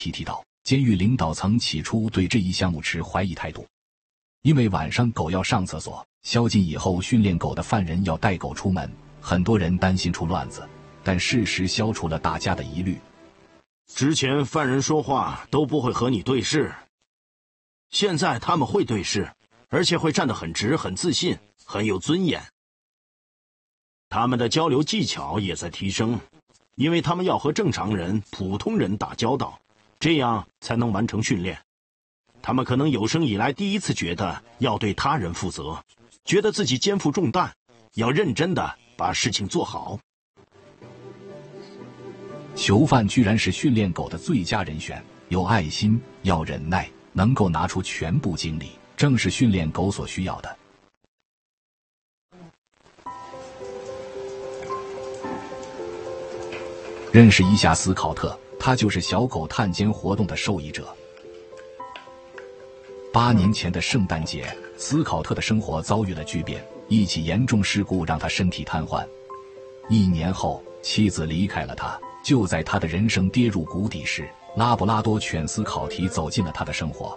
提到，监狱领导层起初对这一项目持怀疑态度，因为晚上狗要上厕所，宵禁以后训练狗的犯人要带狗出门，很多人担心出乱子，但事实消除了大家的疑虑。 之前犯人说话都不会和你对视，现在他们会对视，而且会站得很直、很自信、很有尊严。他们的交流技巧也在提升，因为他们要和正常人、普通人打交道，这样才能完成训练。他们可能有生以来第一次觉得要对他人负责，觉得自己肩负重担，要认真地把事情做好。 囚犯居然是训练狗的最佳人选，有爱心，要忍耐，能够拿出全部精力，正是训练狗所需要的。认识一下斯考特，他就是小狗探监活动的受益者。8年前的圣诞节，斯考特的生活遭遇了巨变，一起严重事故让他身体瘫痪。1年后，妻子离开了他。就在他的人生跌入谷底时，拉布拉多犬斯考提走进了他的生活。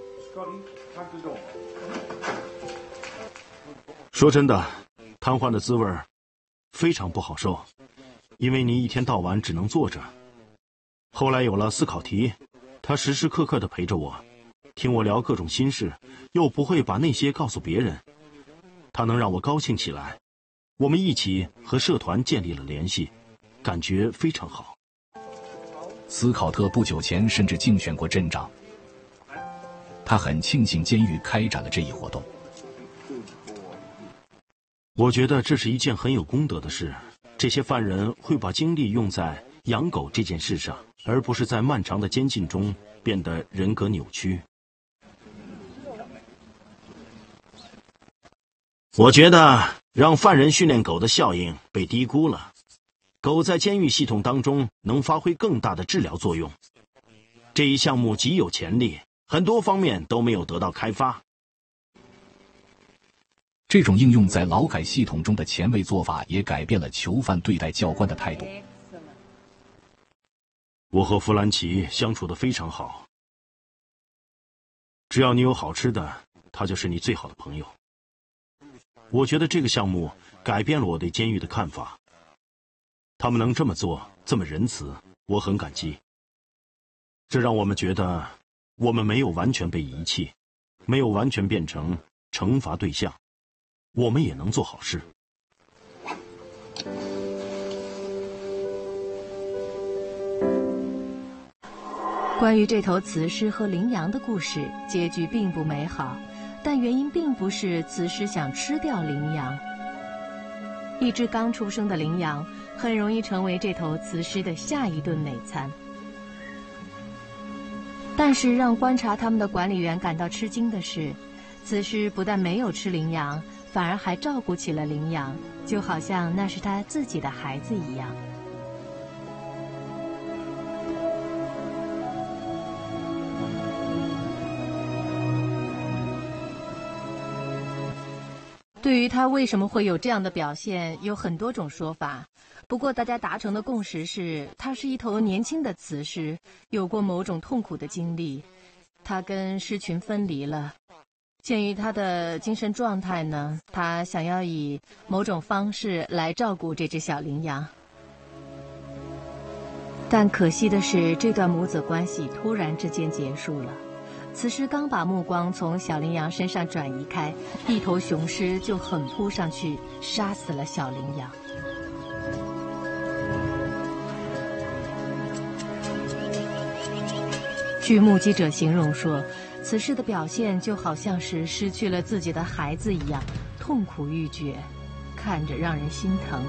说真的，瘫痪的滋味非常不好受，因为你一天到晚只能坐着。后来有了斯考提，他时时刻刻地陪着我，听我聊各种心事，又不会把那些告诉别人。他能让我高兴起来，我们一起和社团建立了联系，感觉非常好。 斯考特不久前甚至竞选过镇长，他很庆幸监狱开展了这一活动。 我觉得这是一件很有功德的事，这些犯人会把精力用在养狗这件事上，而不是在漫长的监禁中变得人格扭曲。我觉得让犯人训练狗的效应被低估了。狗在监狱系统当中能发挥更大的治疗作用，这一项目极有潜力，很多方面都没有得到开发。 这种应用在劳改系统中的前卫做法也改变了囚犯对待教官的态度。 我和弗兰奇相处得非常好，只要你有好吃的，他就是你最好的朋友。我觉得这个项目改变了我对监狱的看法。他们能这么做，这么仁慈，我很感激。这让我们觉得我们没有完全被遗弃，没有完全变成惩罚对象，我们也能做好事。 关于这头雌狮和羚羊的故事，结局并不美好，但原因并不是雌狮想吃掉羚羊。一只刚出生的羚羊很容易成为这头雌狮的下一顿美餐。但是让观察他们的管理员感到吃惊的是，雌狮不但没有吃羚羊，反而还照顾起了羚羊，就好像那是他自己的孩子一样。对于他为什么会有这样的表现，有很多种说法。不过大家达成的共识是，它是一头年轻的雌狮，有过某种痛苦的经历，它跟狮群分离了。鉴于它的精神状态呢，它想要以某种方式来照顾这只小羚羊。但可惜的是，这段母子关系突然之间结束了。雌狮刚把目光从小羚羊身上转移开，一头雄狮就狠扑上去，杀死了小羚羊。据目击者形容说，此事的表现就好像是失去了自己的孩子一样，痛苦欲绝，看着让人心疼。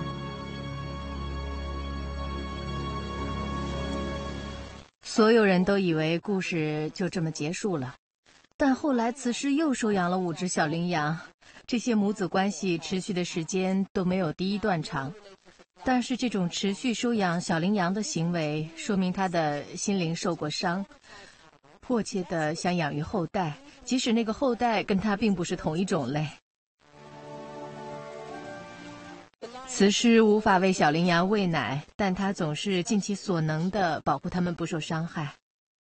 所有人都以为故事就这么结束了，但后来此时又收养了5只小羚羊，这些母子关系持续的时间都没有第一段长。但是这种持续收养小羚羊的行为，说明他的心灵受过伤，迫切地想养育后代，即使那个后代跟他并不是同一种类。雌狮无法为小羚羊喂奶，但它总是尽其所能地保护它们不受伤害。